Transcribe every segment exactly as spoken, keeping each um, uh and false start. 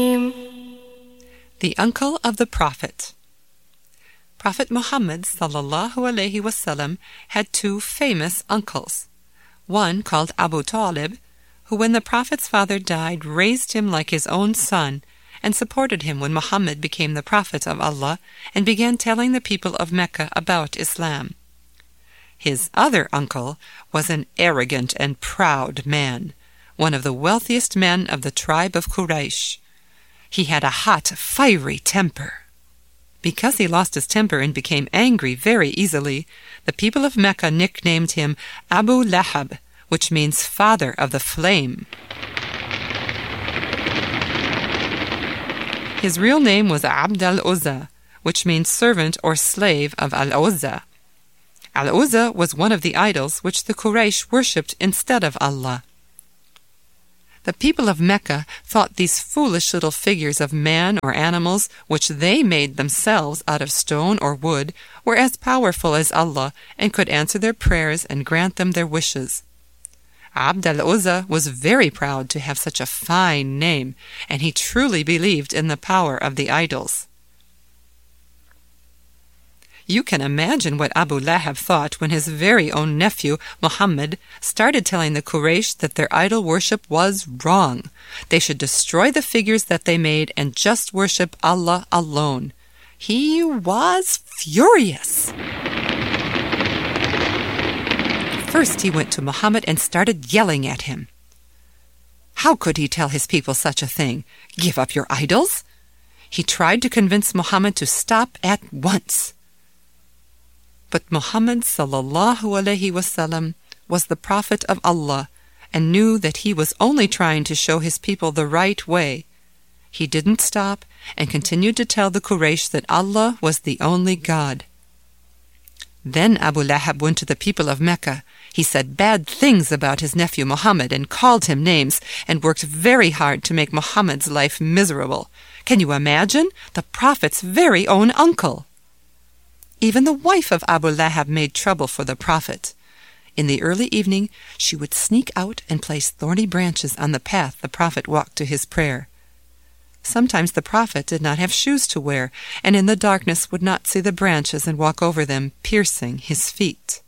The uncle of the Prophet. Prophet Muhammad sallallahu alaihi wasallam had two famous uncles. One called Abu Talib, who when the Prophet's father died raised him like his own son and supported him when Muhammad became the Prophet of Allah and began telling the people of Mecca about Islam. His other uncle was an arrogant and proud man, one of the wealthiest men of the tribe of Quraysh. He had a hot, fiery temper. Because he lost his temper and became angry very easily, the people of Mecca nicknamed him Abu Lahab, which means father of the flame. His real name was Abd al-Uzza, which means servant or slave of Al-Uzza. Al-Uzza was one of the idols which the Quraysh worshipped instead of Allah. The people of Mecca thought these foolish little figures of man or animals, which they made themselves out of stone or wood, were as powerful as Allah and could answer their prayers and grant them their wishes. Abd al-Uzza was very proud to have such a fine name, and he truly believed in the power of the idols. You can imagine what Abu Lahab thought when his very own nephew, Muhammad, started telling the Quraysh that their idol worship was wrong. They should destroy the figures that they made and just worship Allah alone. He was furious. First he went to Muhammad and started yelling at him. How could he tell his people such a thing? Give up your idols? He tried to convince Muhammad to stop at once. But Muhammad sallallahu alaihi wasallam was the Prophet of Allah and knew that he was only trying to show his people the right way. He didn't stop and continued to tell the Quraysh that Allah was the only God. Then Abu Lahab went to the people of Mecca. He said bad things about his nephew Muhammad and called him names and worked very hard to make Muhammad's life miserable. Can you imagine? The Prophet's very own uncle. Even the wife of Abu Lahab made trouble for the Prophet. In the early evening, she would sneak out and place thorny branches on the path the Prophet walked to his prayer. Sometimes the Prophet did not have shoes to wear, and in the darkness would not see the branches and walk over them, piercing his feet.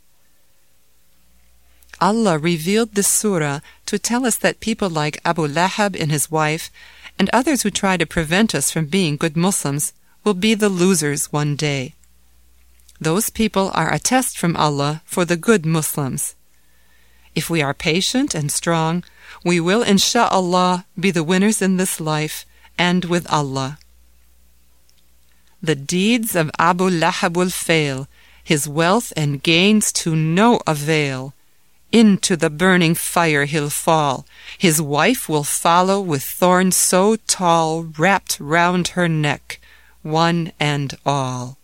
Allah revealed this surah to tell us that people like Abu Lahab and his wife, and others who try to prevent us from being good Muslims, will be the losers one day. Those people are a test from Allah for the good Muslims. If we are patient and strong, we will, insha'Allah, be the winners in this life and with Allah. The deeds of Abu Lahab will fail, his wealth and gains to no avail. Into the burning fire he'll fall. His wife will follow with thorns so tall wrapped round her neck, one and all.